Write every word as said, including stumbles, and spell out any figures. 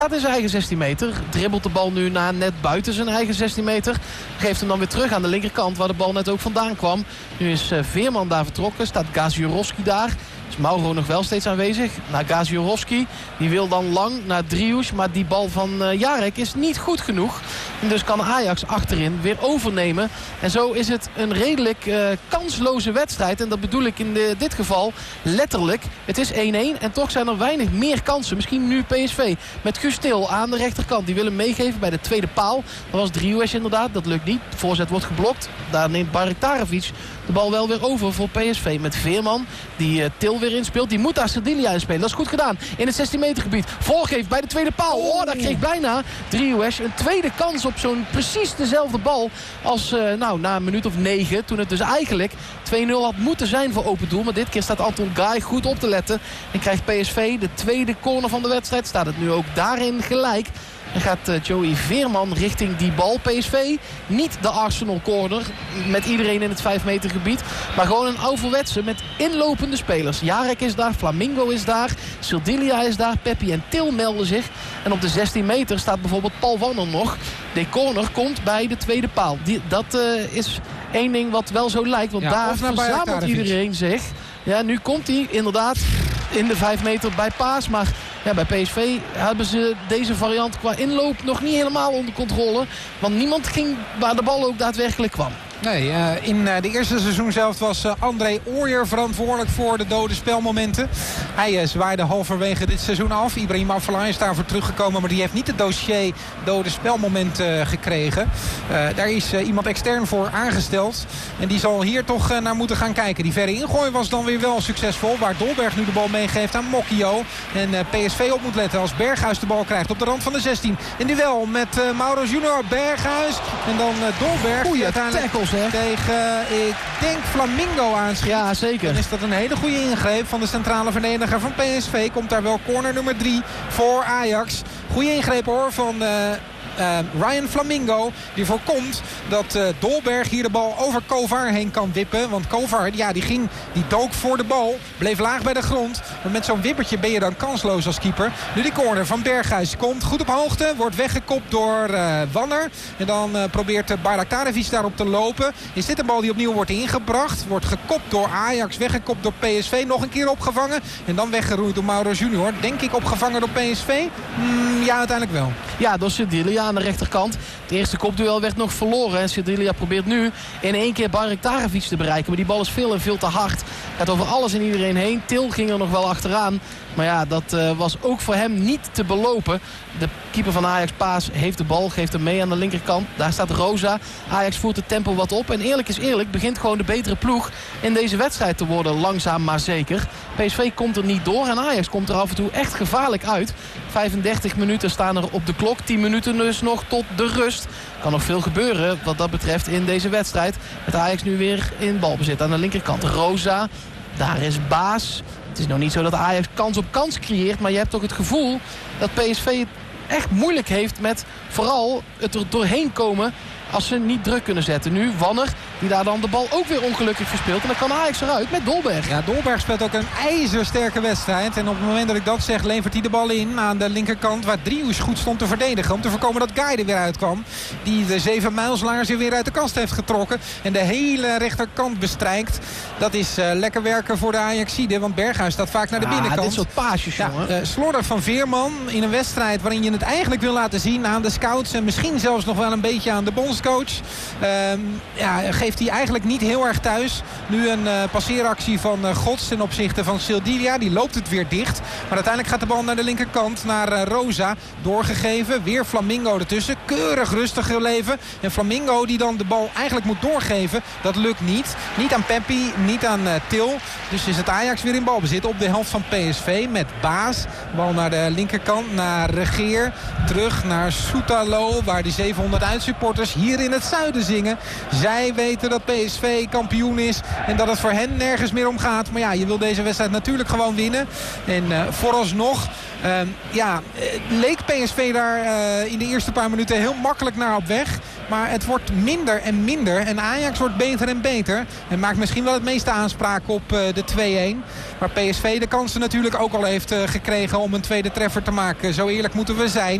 Staat in zijn eigen zestien meter. Dribbelt de bal nu naar net buiten zijn eigen zestien meter. Geeft hem dan weer terug aan de linkerkant waar de bal net ook vandaan kwam. Nu is uh, Veerman daar vertrokken. Staat Gaziorowski daar. Is Mauro nog wel steeds aanwezig. Naar Gaziorowski. Die wil dan lang naar Driouche. Maar die bal van uh, Jarek is niet goed genoeg. En dus kan Ajax achterin weer overnemen. En zo is het een redelijk uh, kansloze wedstrijd. En dat bedoel ik in de, dit geval letterlijk. Het is één-één en toch zijn er weinig meer kansen. Misschien nu P S V met Gustil aan de rechterkant. Die willen meegeven bij de tweede paal. Dat was Driouche inderdaad. Dat lukt niet. De voorzet wordt geblokt. Daar neemt Barektarevic de bal wel weer over voor P S V. Met Veerman die uh, Til weer inspeelt. Die moet daar Sedilia inspelen. Dat is goed gedaan. In het zestien meter gebied. Voorgeeft bij de tweede paal. Oh, daar kreeg bijna Driouche een tweede kans op zo'n precies dezelfde bal als uh, nou, na een minuut of negen. Toen het dus eigenlijk twee nul had moeten zijn voor open doel. Maar dit keer staat Anton Gaay goed op te letten. En krijgt P S V de tweede corner van de wedstrijd. Staat het nu ook daarin gelijk. En gaat uh, Joey Veerman richting die bal. P S V, niet de Arsenal corner met iedereen in het vijf meter gebied. Maar gewoon een ouderwetse met inlopende spelers. Jarek is daar, Flamingo is daar, Sildilia is daar, Peppi en Til melden zich. En op de zestien meter staat bijvoorbeeld Paul Wanner nog. De corner komt bij de tweede paal. Die, dat uh, is één ding wat wel zo lijkt. Want ja, daar verzamelt iedereen zich. Ja, nu komt hij inderdaad in de vijf meter bij Paas. Maar ja, bij P S V hebben ze deze variant qua inloop nog niet helemaal onder controle. Want niemand ging waar de bal ook daadwerkelijk kwam. Nee, uh, in uh, de eerste seizoen zelf was uh, André Ooyer verantwoordelijk voor de dode spelmomenten. Hij uh, zwaaide halverwege dit seizoen af. Ibrahim Afellay is daarvoor teruggekomen, maar die heeft niet het dossier dode spelmomenten uh, gekregen. Uh, daar is uh, iemand extern voor aangesteld. En die zal hier toch uh, naar moeten gaan kijken. Die verre ingooi was dan weer wel succesvol. Waar Dolberg nu de bal meegeeft aan Mokio. En uh, P S V op moet letten als Berghuis de bal krijgt op de rand van de zestien. In duel met uh, Mauro Junior, Berghuis. En dan uh, Dolberg. Goeie tackles. Tegen, ik denk, Flamingo aanschiet. Ja, zeker. Dan is dat een hele goede ingreep van de centrale verdediger van P S V. Komt daar wel corner nummer drie voor Ajax. Goede ingreep hoor van Uh, Uh, Ryan Flamingo, die voorkomt dat uh, Dolberg hier de bal over Kovar heen kan wippen. Want Kovar, ja, die ging, die dook voor de bal, bleef laag bij de grond. Maar met zo'n wippertje ben je dan kansloos als keeper. Nu die corner van Berghuis komt goed op hoogte, wordt weggekopt door uh, Wanner. En dan uh, probeert uh, Barektarevic daarop te lopen. Is dit een bal die opnieuw wordt ingebracht? Wordt gekopt door Ajax, weggekopt door P S V. Nog een keer opgevangen en dan weggeroeid door Mauro Junior. Denk ik opgevangen door P S V? Mm, ja, uiteindelijk wel. Ja, door Sedilia aan de rechterkant. Het eerste kopduel werd nog verloren. En Sedilia probeert nu in één keer Barektarevic te bereiken. Maar die bal is veel en veel te hard. Gaat over alles en iedereen heen. Til ging er nog wel achteraan. Maar ja, dat uh, was ook voor hem niet te belopen. De keeper van Ajax, Paas, heeft de bal. Geeft hem mee aan de linkerkant. Daar staat Rosa. Ajax voert het tempo wat op. En eerlijk is eerlijk, begint gewoon de betere ploeg in deze wedstrijd te worden. Langzaam maar zeker. P S V komt er niet door. En Ajax komt er af en toe echt gevaarlijk uit. vijfendertig minuten staan er op de klok. tien minuten dus nog tot de rust. Kan nog veel gebeuren wat dat betreft in deze wedstrijd. Met Ajax nu weer in balbezit aan de linkerkant. Rosa, daar is Baas. Het is nog niet zo dat Ajax kans op kans creëert. Maar je hebt toch het gevoel dat P S V het echt moeilijk heeft met vooral het er doorheen komen als ze niet druk kunnen zetten. Nu Wanner, die daar dan de bal ook weer ongelukkig verspeelt. En dan kan Ajax eruit met Dolberg. Ja, Dolberg speelt ook een ijzersterke wedstrijd. En op het moment dat ik dat zeg, levert hij de bal in aan de linkerkant, waar Driouche goed stond te verdedigen. Om te voorkomen dat Gaay er weer uitkwam. Die de zeven mijlslaars er weer uit de kast heeft getrokken. En de hele rechterkant bestrijkt. Dat is uh, lekker werken voor de Ajaxiden. Want Berghuis staat vaak naar de ja, binnenkant. Dit soort paasjes, ja, jongen. Uh, slordig van Veerman in een wedstrijd waarin je het eigenlijk wil laten zien aan de scouts. En misschien zelfs nog wel een beetje aan de bondscoach. Uh, ja, geeft hij eigenlijk niet heel erg thuis. Nu een uh, passeeractie van uh, Gods ten opzichte van Sildilia. Die loopt het weer dicht. Maar uiteindelijk gaat de bal naar de linkerkant. Naar uh, Rosa. Doorgegeven. Weer Flamingo ertussen. Keurig rustig gebleven. En Flamingo die dan de bal eigenlijk moet doorgeven. Dat lukt niet. Niet aan Peppi. Niet aan uh, Til. Dus is het Ajax weer in balbezit op de helft van P S V. Met Baas. Bal naar de linkerkant. Naar Regeer. Terug naar Soetalo. Waar die zevenhonderd uitsupporters hier in het zuiden zingen. Zij weten dat P S V kampioen is. En dat het voor hen nergens meer om gaat. Maar ja, je wil deze wedstrijd natuurlijk gewoon winnen. En uh, vooralsnog Uh, ja, leek P S V daar uh, in de eerste paar minuten heel makkelijk naar op weg. Maar het wordt minder en minder. En Ajax wordt beter en beter. En maakt misschien wel het meeste aanspraak op uh, de twee-een. Maar P S V de kansen natuurlijk ook al heeft uh, gekregen om een tweede treffer te maken. Zo eerlijk moeten we zijn.